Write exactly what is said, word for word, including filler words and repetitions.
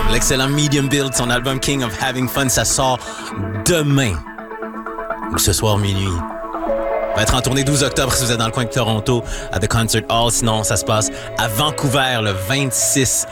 L'excellent Medium Build, son album King of Having Fun, ça sort demain. Ou ce soir minuit. Va être en tournée douze octobre si vous êtes dans le coin de Toronto à The Concert Hall. Sinon, ça se passe à Vancouver le vingt-six